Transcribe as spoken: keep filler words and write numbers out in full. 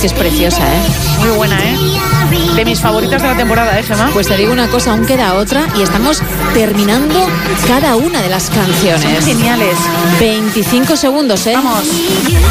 que es preciosa, ¿eh? Muy buena, ¿eh? De mis favoritas de la temporada, ¿eh, Gemma? Pues te digo una cosa, aún queda otra y estamos terminando cada una de las canciones. Son geniales. veinticinco segundos, ¿eh? Vamos.